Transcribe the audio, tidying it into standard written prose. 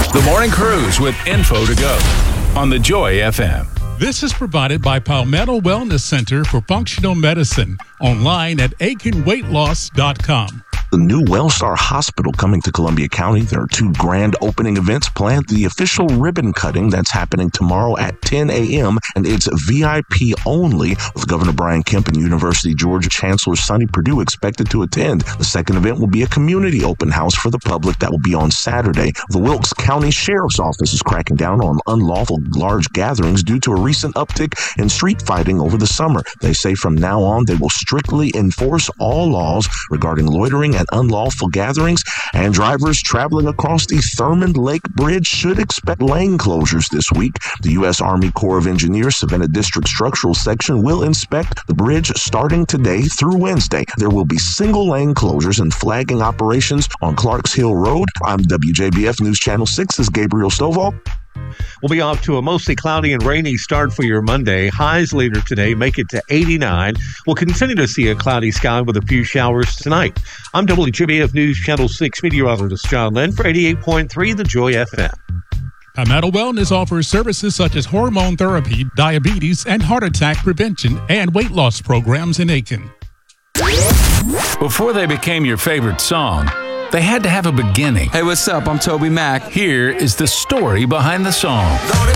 The Morning Cruise with info to go on the Joy FM. This is provided by Palmetto Wellness Center for Functional Medicine, online at aikenweightloss.com. The new Wellstar Hospital coming to Columbia County. There are 2 grand opening events planned. The official ribbon cutting that's happening tomorrow at 10 a.m. and it's VIP only, with Governor Brian Kemp and University of Georgia Chancellor Sonny Perdue expected to attend. The second event will be a community open house for the public that will be on Saturday. The Wilkes County Sheriff's Office is cracking down on unlawful large gatherings due to a recent uptick in street fighting over the summer. They say from now on they will strictly enforce all laws regarding loitering and unlawful gatherings, and drivers traveling across the Thurmond Lake Bridge should expect lane closures this week. The U.S. Army Corps of Engineers Savannah District Structural Section will inspect the bridge starting today through Wednesday. There will be single lane closures and flagging operations on Clarks Hill Road. I'm WJBF News Channel 6's Gabriel Stovall. We'll be off to a mostly cloudy and rainy start for your Monday. Highs later today make it to 89. We'll continue to see a cloudy sky with a few showers tonight. I'm WJBF News Channel 6 meteorologist John Lynn for 88.3 The Joy FM. Palmetto Wellness offers services such as hormone therapy, diabetes, and heart attack prevention and weight loss programs in Aiken. Before they became your favorite song, they had to have a beginning. Hey, what's up? I'm Toby Mac. Here is the story behind the song. Lord,